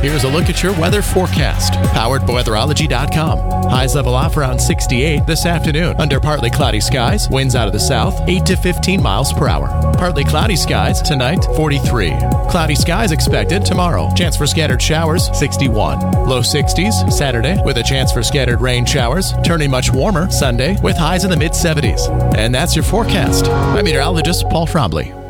Here's a look at your weather forecast, powered by weatherology.com. Highs level off around 68 this afternoon. Under partly cloudy skies, winds out of the south, 8 to 15 miles per hour. Partly cloudy skies tonight, 43. Cloudy skies expected tomorrow. Chance for scattered showers, 61. Low 60s Saturday with a chance for scattered rain showers. Turning much warmer Sunday with highs in the mid-70s. And that's your forecast. I'm meteorologist Paul Frombley.